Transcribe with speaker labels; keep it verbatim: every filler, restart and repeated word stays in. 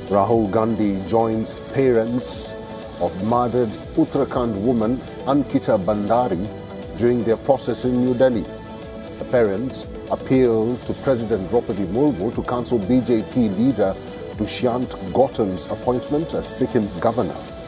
Speaker 1: Rahul Gandhi joins parents of murdered Uttarakhand woman Ankita Bandari during their process in New Delhi. The parents appealed to President Draupadi Murmu to cancel B J P leader Dushyant Gautam's appointment as Sikkim governor.